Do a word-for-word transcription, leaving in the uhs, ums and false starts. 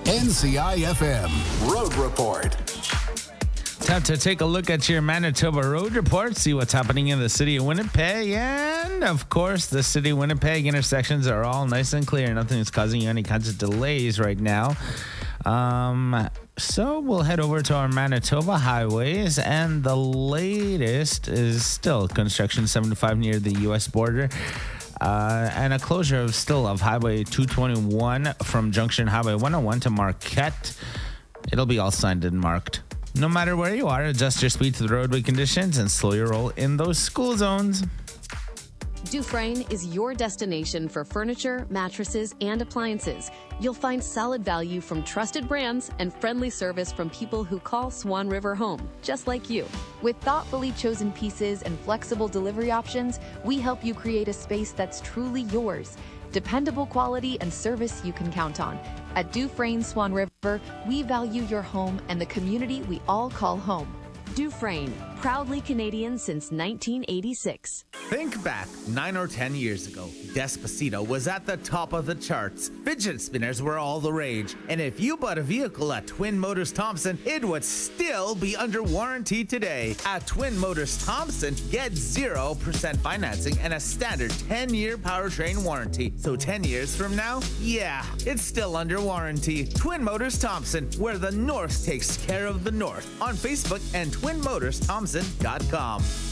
N C I F M Road Report. Time to take a look at your Manitoba Road Report, see what's happening in the city of Winnipeg. And, of course, the city of Winnipeg intersections are all nice and clear. Nothing is causing you any kinds of delays right now. Um, so we'll head over to our Manitoba highways, and the latest is still construction seventy-five near the U S border. Uh, and a closure of still of Highway two twenty-one from Junction Highway one oh one to Marquette. It'll be all signed and marked. No matter where you are, adjust your speed to the roadway conditions and slow your roll in those school zones. Dufresne is your destination for furniture, mattresses, and appliances. You'll find solid value from trusted brands and friendly service from people who call Swan River home, just like you. With thoughtfully chosen pieces and flexible delivery options, we help you create a space that's truly yours. Dependable quality and service you can count on. At Dufresne Swan River, we value your home and the community we all call home. Dufresne, proudly Canadian since nineteen eighty-six. Think back nine or ten years ago. Despacito was at the top of the charts. Fidget spinners were all the rage. And if you bought a vehicle at Twin Motors Thompson, it would still be under warranty today. At Twin Motors Thompson, get zero percent financing and a standard ten-year powertrain warranty. So ten years from now, yeah, it's still under warranty. Twin Motors Thompson, where the North takes care of the North. On Facebook and twin motors thompson dot com.